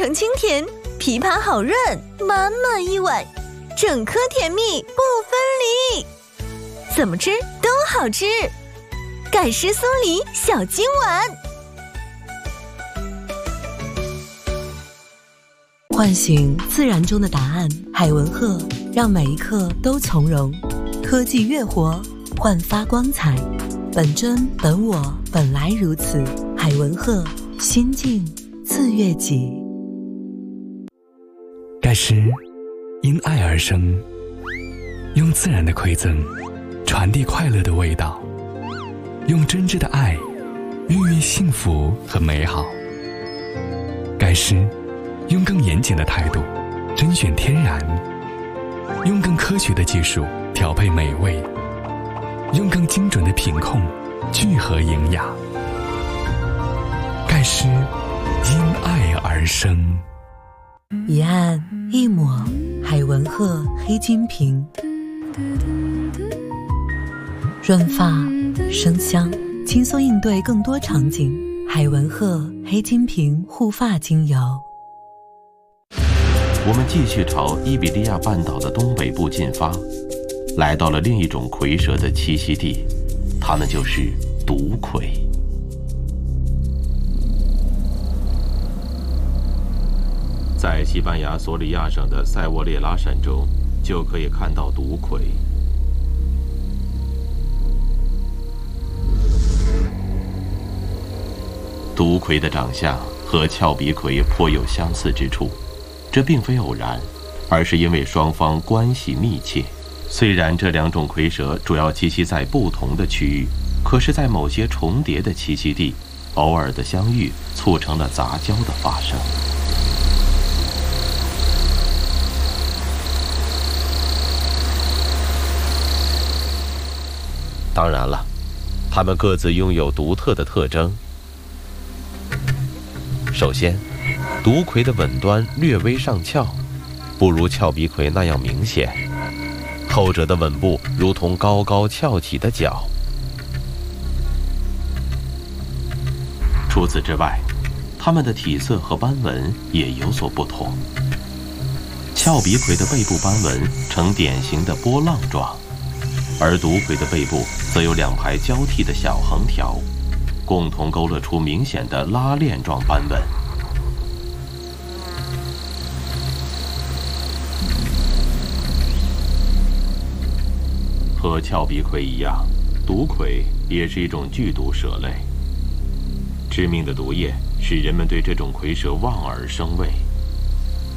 橙清甜，枇杷好润，满满一碗，整颗甜蜜不分离，怎么吃都好吃。盖诗松梨小金碗， 唤醒自然中的答案，海文鹤让每一刻都从容。科技乐活，焕发光彩。本真本我，本来如此。海文鹤，心静自悦己。 盖诗因爱而生，用自然的馈赠传递快乐的味道，用真挚的爱孕育幸福和美好。盖诗用更严谨的态度甄选天然，用更科学的技术调配美味，用更精准的品控聚合营养。盖诗因爱而生。 一按一抹，海文鹤黑金瓶，润发生香，轻松应对更多场景。海文鹤黑金瓶护发精油。 我们继续朝伊比利亚半岛的东北部进发，来到了另一种蝰蛇的栖息地，它们就是毒蝰。在西班牙索里亚省的塞沃列拉山中，就可以看到毒蝰。毒蝰的长相和峭壁蝰颇有相似之处，这并非偶然，而是因为双方关系密切。虽然这两种蝰蛇主要栖息在不同的区域，可是在某些重叠的栖息地，偶尔的相遇促成了杂交的发生。当然了，它们各自拥有独特的特征。首先，毒蝰的吻端略微上翘，不如峭壁蝰那样明显，后者的吻部如同高高翘起的角。除此之外，它们的体色和斑纹也有所不同。峭壁蝰的背部斑纹呈典型的波浪状，而毒蝰的背部则有两排交替的小横条，共同勾勒出明显的拉链状斑纹。和峭壁蝰一样，毒蝰也是一种剧毒蛇类。致命的毒液使人们对这种蝰蛇望而生畏。